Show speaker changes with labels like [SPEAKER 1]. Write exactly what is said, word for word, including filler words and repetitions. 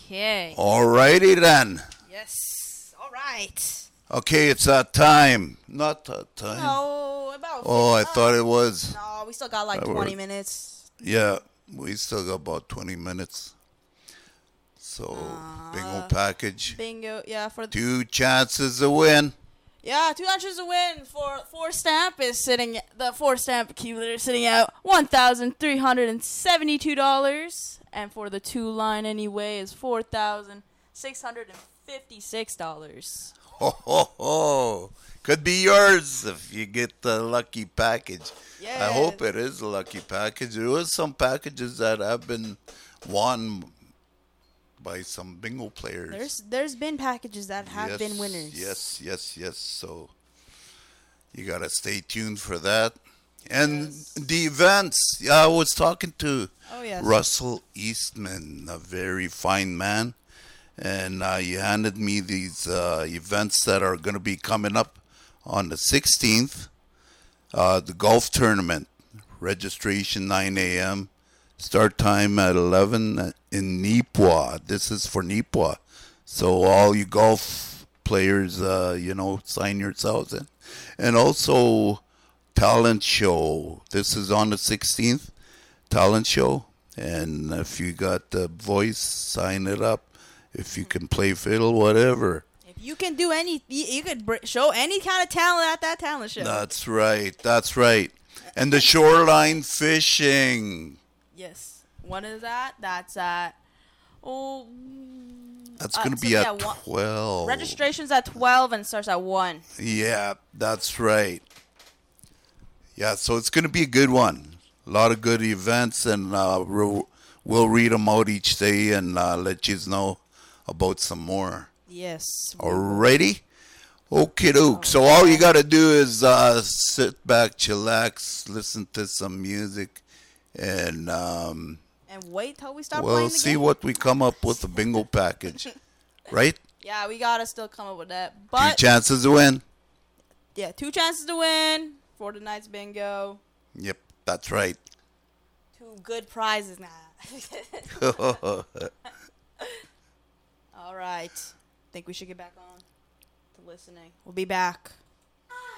[SPEAKER 1] Okay.
[SPEAKER 2] Alrighty then.
[SPEAKER 1] Yes. All right.
[SPEAKER 2] Okay, it's that time. Not that time.
[SPEAKER 1] No, about.
[SPEAKER 2] Oh, I
[SPEAKER 1] fifty
[SPEAKER 2] thought it was.
[SPEAKER 1] No, we still got like
[SPEAKER 2] I
[SPEAKER 1] twenty
[SPEAKER 2] were-
[SPEAKER 1] minutes.
[SPEAKER 2] Yeah, we still got about twenty minutes. So,
[SPEAKER 1] Uh,
[SPEAKER 2] bingo package.
[SPEAKER 1] Bingo. Yeah, for the,
[SPEAKER 2] Two chances to win.
[SPEAKER 1] yeah, two inches to win for four stamp is sitting. The four stamp accumulator is sitting at one thousand three hundred and seventy-two dollars, and for the two line anyway is four thousand six hundred and fifty-six dollars.
[SPEAKER 2] Ho, ho, ho. Could be yours if you get the lucky package.
[SPEAKER 1] Yeah.
[SPEAKER 2] I hope it is a lucky package. There was some packages that have been won by some bingo players.
[SPEAKER 1] There's there's been packages that have
[SPEAKER 2] Yes,
[SPEAKER 1] been winners.
[SPEAKER 2] Yes, yes, yes. So you gotta stay tuned for that. And
[SPEAKER 1] Yes.
[SPEAKER 2] the events. Yeah, I was talking to
[SPEAKER 1] Oh yes.
[SPEAKER 2] Russell Eastman, a very fine man, and uh, he handed me these uh, events that are going to be coming up on the sixteenth. Uh, the golf tournament, registration nine a.m., start time at eleven in Nipua. This is for Nipua. So all you golf players, uh, you know, sign yourselves in. And also talent show. This is on the sixteenth, talent show. And if you got the voice, sign it up. If you can play fiddle, whatever.
[SPEAKER 1] If you can do any, you, you could br- show any kind of talent at that talent show.
[SPEAKER 2] That's right. That's right. And the shoreline fishing.
[SPEAKER 1] Yes. When is that? That's at. Oh.
[SPEAKER 2] That's
[SPEAKER 1] uh,
[SPEAKER 2] going to
[SPEAKER 1] so
[SPEAKER 2] be
[SPEAKER 1] yeah,
[SPEAKER 2] at
[SPEAKER 1] one-
[SPEAKER 2] twelve.
[SPEAKER 1] Registration's at twelve and starts at one.
[SPEAKER 2] Yeah, that's right. Yeah, so it's going to be a good one. A lot of good events, and uh, we'll we'll read them out each day and uh, let you know about some more.
[SPEAKER 1] Yes.
[SPEAKER 2] Alrighty? Okie doke. So all you got to do is uh, sit back, chillax, listen to some music, and um,
[SPEAKER 1] And wait till we start
[SPEAKER 2] we'll
[SPEAKER 1] playing the
[SPEAKER 2] see
[SPEAKER 1] game.
[SPEAKER 2] what we come up with the bingo package. Right?
[SPEAKER 1] Yeah, we gotta still come up with that.
[SPEAKER 2] Two
[SPEAKER 1] But
[SPEAKER 2] chances to win.
[SPEAKER 1] yeah, two chances to win for tonight's bingo.
[SPEAKER 2] Yep, that's right.
[SPEAKER 1] Two good prizes now. All right. Think we should get back on to listening. We'll be back.